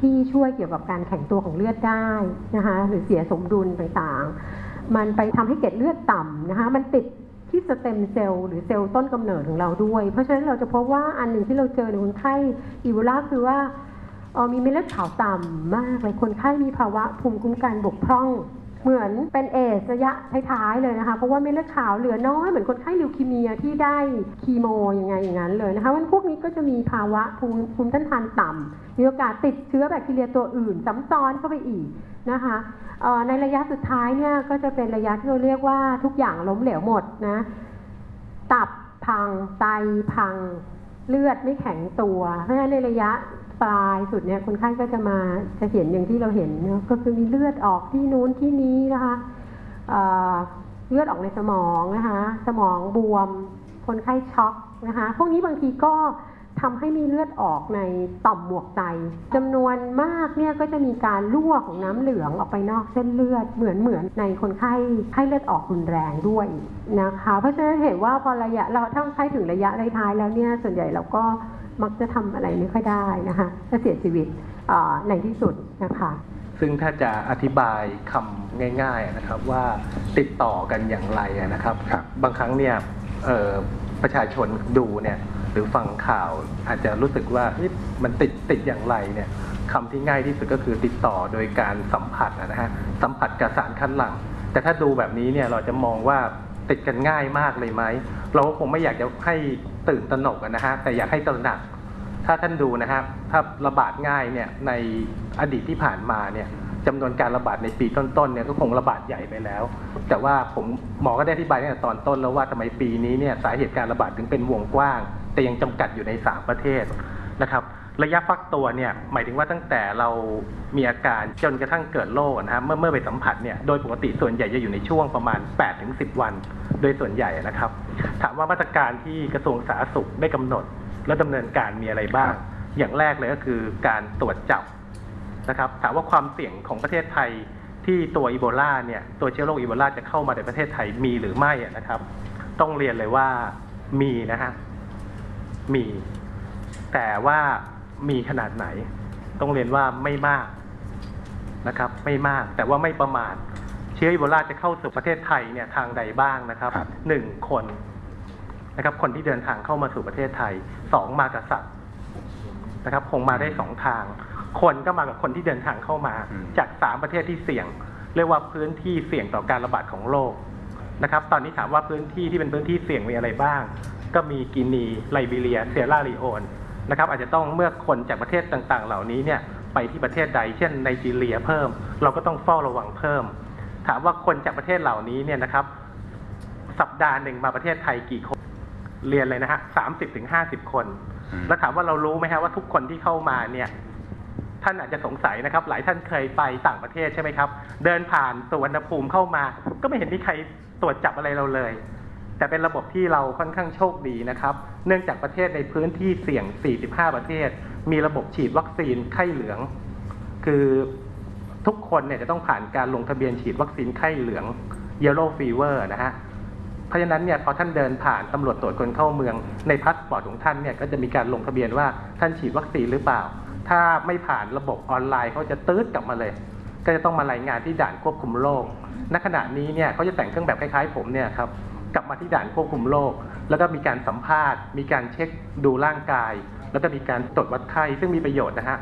ที่ช่วยเกี่ยวกับการแข็งตัวของเลือดได้นะคะหรือเสียสมดุลต่างๆมันไปทำให้เกล็ดเลือดต่ำนะคะมันติดที่สเต็มเซลล์หรือเซลล์ต้นกำเนิดของเราด้วยเพราะฉะนั้นเราจะพบว่าอันหนึ่งที่เราเจอในคนไข้อีโบลาคือว่ามีเม็ดเลือดขาวต่ำมากเลยคนไข้มีภาวะภูมิคุ้มกันบกพร่องเหมือนเป็นเอดส์ระยะท้ายๆเลยนะคะเพราะว่าเม็ดเลือดขาวเหลือน้อยเหมือนคนไข้ลิวคีเมียที่ได้คีโมยังไงอย่างนั้นเลยนะคะวันพวกนี้ก็จะมีภาวะภูมิต้านทานต่ำมีโอกาสติดเชื้อแบคทีเรียตัวอื่นซ้ำซ้อนเข้าไปอีกนะคะในระยะสุดท้ายเนี่ยก็จะเป็นระยะที่เราเรียกว่าทุกอย่างล้มเหลวหมดนะตับพังไตพังเลือดไม่แข็งตัวเพราะฉะนั้นในระยะปลายสุดเนี่ยคนไข้ก็จะเห็นอย่างที่เราเห็นเนาะก็คือมีเลือดออกที่นู้นที่นี้นะคะเลือดออกในสมองนะคะสมองบวมคนไข้ช็อกนะคะพวกนี้บางทีก็ทำให้มีเลือดออกในต่อมหมวกไตจำนวนมากเนี่ยก็จะมีการรั่วของน้ำเหลืองออกไปนอกเส้นเลือดเหมือนในคนไข้เลือดออกรุนแรงด้วยนะคะเพราะฉะนั้นเห็นว่าพอระยะเราถ้าใช้ถึงระยะท้ายแล้วเนี่ยส่วนใหญ่เราก็มักจะทำอะไรไม่ค่อยได้นะคะจะเสียชีวิตในที่สุดนะคะซึ่งถ้าจะอธิบายคำง่ายๆนะครับว่าติดต่อกันอย่างไรนะครับบางครั้งเนี่ยประชาชนดูเนี่ยหรือฟังข่าวอาจจะรู้สึกว่ามันติดอย่างไรเนี่ยคำที่ง่ายที่สุดก็คือติดต่อโดยการสัมผัสนะฮะสัมผัสกับสารคัดหลั่งแต่ถ้าดูแบบนี้เนี่ยเราจะมองว่าติดกันง่ายมากเลยไหมเราก็คงไม่อยากจะให้ตื่นตระหนกนะฮะแต่อยากให้ตระหนักถ้าท่านดูนะครับถ้าระบาดง่ายเนี่ยในอดีตที่ผ่านมาเนี่ยจำนวนการระบาดในปีต้นๆเนี่ยก็คงระบาดใหญ่ไปแล้วแต่ว่าหมอก็ได้อธิบายตั้งแต่ตอนต้นแล้วว่าทำไมปีนี้เนี่ยสาเหตุการระบาดถึงเป็นวงกว้างแต่ยังจำกัดอยู่ใน3ประเทศนะครับระยะฟักตัวเนี่ยหมายถึงว่าตั้งแต่เรามีอาการจนกระทั่งเกิดโรคนะฮะเมื่อไปสัมผัสเนี่ยโดยปกติส่วนใหญ่จะอยู่ในช่วงประมาณ 8-10 วันโดยส่วนใหญ่นะครับถามว่ามาตรการที่กระทรวงสาธารณสุขได้กำหนดและดำเนินการมีอะไรบ้างอย่างแรกเลยก็คือการตรวจจับนะครับถามว่าความเสี่ยงของประเทศไทยที่ตัวอีโบลาเนี่ยตัวเชื้อโรคอีโบลาจะเข้ามาในประเทศไทยมีหรือไม่นะครับต้องเรียนเลยว่ามีนะฮะมีแต่ว่ามีขนาดไหนต้องเรียนว่าไม่มากนะครับไม่มากแต่ว่าไม่ประมาทเชื้ออีโบลาจะเข้าสู่ประเทศไทยเนี่ยทางใดบ้างนะครับ1 คนนะครับคนที่เดินทางเข้ามาสู่ประเทศไทย2มากับสัตว์นะครับคงมาได้2ทางคนก็มากับคนที่เดินทางเข้ามาจาก3ประเทศที่เสี่ยงเรียกว่าพื้นที่เสี่ยงต่อการระบาดของโรคนะครับตอนนี้ถามว่าพื้นที่ที่เป็นพื้นที่เสี่ยงมีอะไรบ้างก็มีกินีไลบีเรียเซียร่าลีโอนนะครับอาจจะต้องเมื่อคนจากประเทศต่างๆเหล่านี้เนี่ยไปที่ประเทศใดเช่นไนจีเรียเพิ่มเราก็ต้องเฝ้าระวังเพิ่มถามว่าคนจากประเทศเหล่านี้เนี่ยนะครับสัปดาห์หนึ่งมาประเทศไทยกี่คนเรียนเลยนะฮะ30-50 คนแล้วถามว่าเรารู้ไหมฮะว่าทุกคนที่เข้ามาเนี่ยท่านอาจจะสงสัยนะครับหลายท่านเคยไปต่างประเทศใช่ไหมครับเดินผ่านสุวรรณภูมิเข้ามาก็ไม่เห็นมีใครตรวจจับอะไรเราเลยแต่เป็นระบบที่เราค่อนข้างโชคดีนะครับเนื่องจากประเทศในพื้นที่เสี่ยง45ประเทศมีระบบฉีดวัคซีนไข้เหลืองคือทุกคนเนี่ยจะต้องผ่านการลงทะเบียนฉีดวัคซีนไข้เหลือง Yellow Fever นะฮะเพราะฉะนั้นเนี่ยพอท่านเดินผ่านตำรวจตรวจคนเข้าเมืองในพาสปอร์ตของท่านเนี่ยก็จะมีการลงทะเบียนว่าท่านฉีดวัคซีนหรือเปล่าถ้าไม่ผ่านระบบออนไลน์เขาจะตืดกลับมาเลยก็จะต้องมารายงานที่ด่านควบคุมโรคณขณะนี้เนี่ยเขาจะแต่งเครื่องแบบคล้ายๆผมเนี่ยครับกลับมาที่ด่านควบคุมโรคแล้วก็มีการสัมภาษณ์มีการเช็คดูร่างกายแล้วก็มีการตรวจวัดไข้ซึ่งมีประโยชน์นะฮะ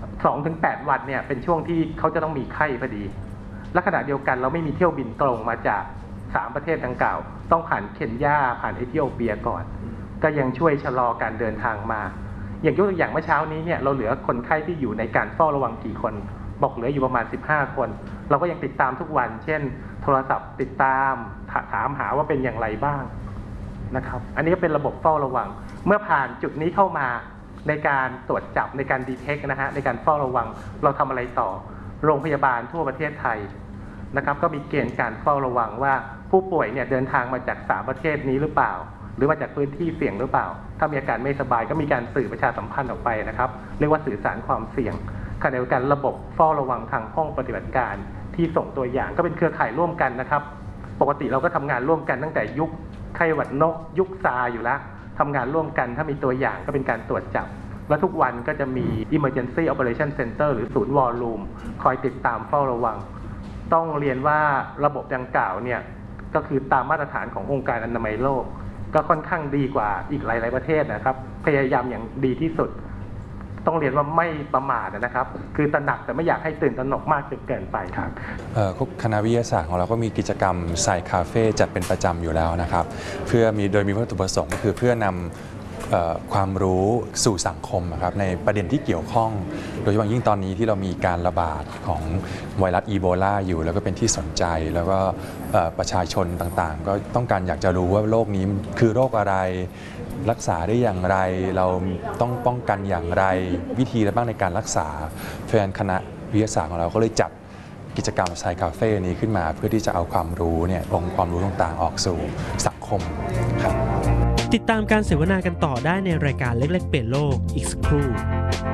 2-8 วันเนี่ยเป็นช่วงที่เขาจะต้องมีไข้พอดีและขณะเดียวกันเราไม่มีเที่ยวบินตรงมาจาก3ประเทศดังกล่าวต้องผ่านเคนยาผ่านเอธิโอเปียก่อนก็ยังช่วยชะลอการเดินทางมาอย่างยกตัวอย่างเมื่อเช้านี้เนี่ยเราเหลือคนไข้ที่อยู่ในการเฝ้าระวังกี่คนบอกเหลืออยู่ประมาณ15 คนเราก็ยังติดตามทุกวันเช่นโทรศัพท์ติดตามถามหาว่าเป็นอย่างไรบ้างนะครับอันนี้ก็เป็นระบบเฝ้าระวังเมื่อผ่านจุดนี้เข้ามาในการตรวจจับในการดีเทคนะฮะในการเฝ้าระวังเราทำอะไรต่อโรงพยาบาลทั่วประเทศไทยนะครับก็มีเกณฑ์การเฝ้าระวังว่าผู้ป่วยเนี่ยเดินทางมาจาก3ประเทศนี้หรือเปล่าหรือมาจากพื้นที่เสี่ยงหรือเปล่าถ้ามีอาการไม่สบายก็มีการสื่อประชาสัมพันธ์ออกไปนะครับเรียกว่าสื่อสารความเสี่ยงขณะเดียวกันระบบเฝ้าระวังทางห้องปฏิบัติการที่ส่งตัวอย่างก็เป็นเครือข่ายร่วมกันนะครับปกติเราก็ทำงานร่วมกันตั้งแต่ยุคไข้หวัดนกยุคซาอยู่แล้วทำงานร่วมกันถ้ามีตัวอย่างก็เป็นการตรวจจับและทุกวันก็จะมี Emergency Operation Center หรือศูนย์วอลลุ่มคอยติดตามเฝ้าระวังต้องเรียนว่าระบบดังกล่าวเนี่ยก็คือตามมาตรฐานขององค์การอนามัยโลกก็ค่อนข้างดีกว่าอีกหลายๆประเทศนะครับพยายามอย่างดีที่สุดต้องเรียนว่าไม่ประมาทนะครับคือตระหนักแต่ไม่อยากให้ตื่นตระหนกมากจนเกินไปครับคณะวิทยาศาสตร์ของเราก็มีกิจกรรมไซคาเฟ่จัดเป็นประจำอยู่แล้วนะครับเพื่อโดยมีวัตถุประสงค์ก็คือเพื่อนำความรู้สู่สังคมครับในประเด็นที่เกี่ยวข้องโดยเฉพาะยิ่งตอนนี้ที่เรามีการระบาดของไวรัสอีโบลาอยู่แล้วก็เป็นที่สนใจแล้วก็ประชาชนต่างๆก็ต้องการอยากจะรู้ว่าโรคนี้คือโรคอะไรรักษาได้อย่างไรเราต้องป้องกันอย่างไรวิธีอะไรบ้างในการรักษาแฟนคณะวิทยาศาสตร์ของเราก็เลยจัดกิจกรรมไซคาเฟ่นี้ขึ้นมาเพื่อที่จะเอาความรู้องค์ความรู้ต่างๆออกสู่สังคมครับติดตามการเสวนากันต่อได้ในรายการเล็กๆเปลี่ยนโลกอีกสักครู่